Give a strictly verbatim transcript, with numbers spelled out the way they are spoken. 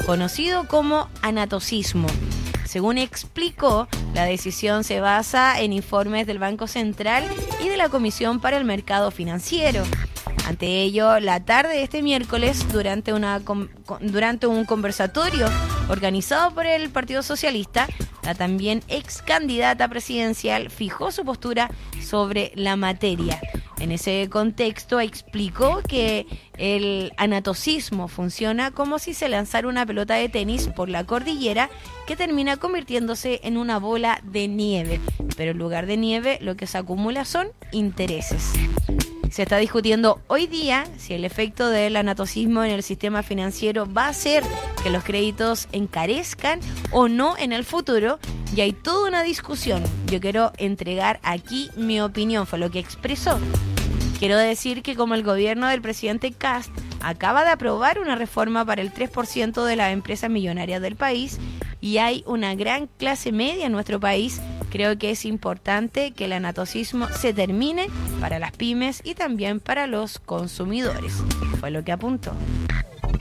conocido como anatocismo. Según explicó, la decisión se basa en informes del Banco Central y de la Comisión para el Mercado Financiero. Ante ello, la tarde de este miércoles, durante, una, durante un conversatorio organizado por el Partido Socialista, la también ex candidata presidencial fijó su postura sobre la materia. En ese contexto explicó que el anatocismo funciona como si se lanzara una pelota de tenis por la cordillera que termina convirtiéndose en una bola de nieve. Pero en lugar de nieve lo que se acumula son intereses. Se está discutiendo hoy día si el efecto del anatocismo en el sistema financiero va a hacer que los créditos encarezcan o no en el futuro, y hay toda una discusión. Yo quiero entregar aquí mi opinión, fue lo que expresó. Quiero decir que como el gobierno del presidente Kast acaba de aprobar una reforma para el tres por ciento de las empresas millonarias del país y hay una gran clase media en nuestro país, creo que es importante que el anatocismo se termine para las pymes y también para los consumidores. Fue lo que apuntó.